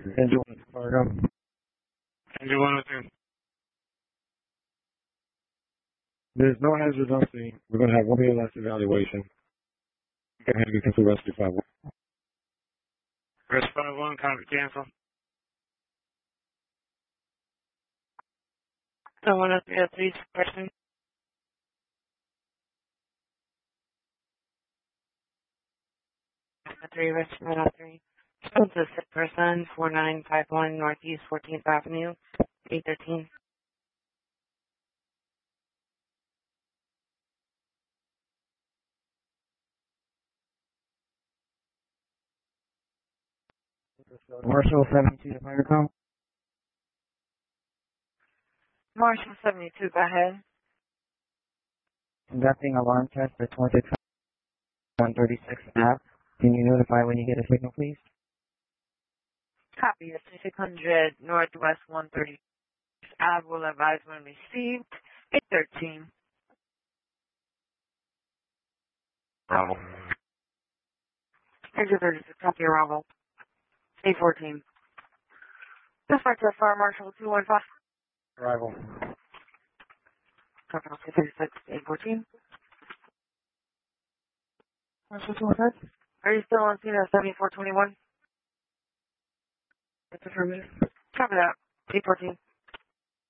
Engine 1 Fargo. Engine 102. There's no hazards on scene. We're going to have one ALS evaluation. Go ahead and cancel rescue 5-1. Rescue 5-1, copy, cancel. So 103, person. Three, rescue 103. This is sick person, 4951 Northeast 14th Avenue, 813. Marshall 72 to fire call. Marshall 72, go ahead. Conducting alarm test for 136 Ave. Can you notify when you get a signal, please? Copy, 600 Northwest 130 Ave will advise when received, 813. Bravo. Exit 36, copy arrival, 814. Dispatch to Fire Marshal 215. Arrival. Copy, 36, 814. Marshal 215. Are you still on scene at 7421? That's affirmative. Copy that, 814.